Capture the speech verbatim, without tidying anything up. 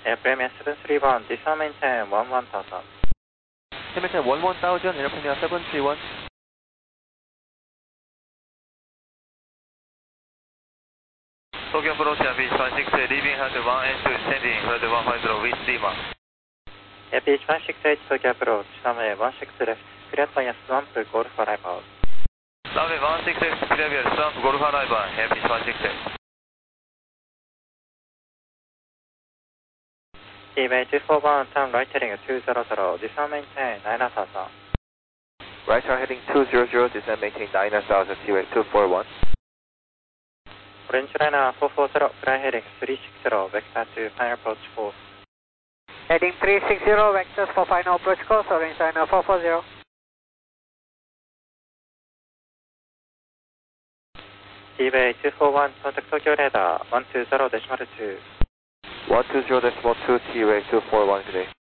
Premier seven three one, descend maintain one one thousand. Hamilton one one thousand, Air Premier seven three one. Tokyo approach and beach one six eight, leaving head one and two, descending head one five zero with Lima. Yeah, beach one six eight, Tokyo approach, runway one six left, clear to yes, swamp, Golf arrival. Runway one six eight, clear via swamp, Golf arrival, yeah, beach one six eight. T-Way two four one, turn right heading two zero zero, descend maintain nine thousand. Right side heading two zero zero, descend maintain nine thousand, T-Way two four one. Orange liner four four zero, fly heading three six zero, vector to final approach course. Heading three six zero, vectors for final approach course, orange liner four four zero. T-Way two four one, contact Tokyo radar one two zero decimal two. one two zero decimal two, T-Way two four one today.